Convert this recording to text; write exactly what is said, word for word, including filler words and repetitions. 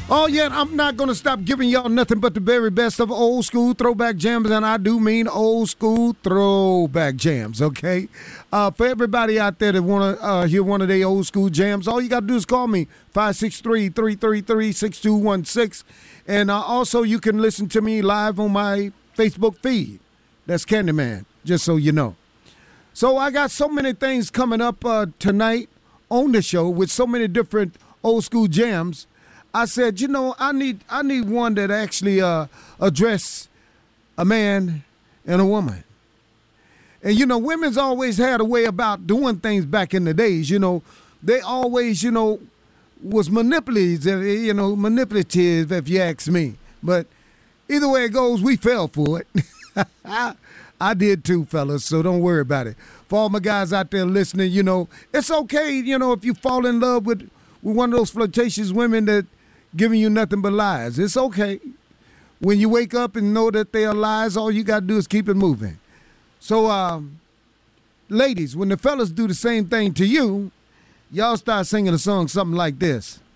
Oh, yeah, I'm not going to stop giving y'all nothing but the very best of old school throwback jams, and I do mean old school throwback jams, okay? Uh, for everybody out there that want to uh, hear one of their old school jams, all you got to do is call me, five six three, three three three, six two one six, and uh, also you can listen to me live on my Facebook feed. That's Candyman, just so you know. So I got so many things coming up uh, tonight on the show with so many different old school jams. I said, you know, I need I need one that actually uh, address a man and a woman. And, you know, women's always had a way about doing things back in the days. You know, they always, you know, was manipulative, you know, manipulative, if you ask me. But either way it goes, we fell for it. I did too, fellas, so don't worry about it. For all my guys out there listening, you know, it's okay, you know, if you fall in love with, with one of those flirtatious women that giving you nothing but lies. It's okay. When you wake up and know that they are lies, all you got to do is keep it moving. So, um, ladies, when the fellas do the same thing to you, y'all start singing a song something like this.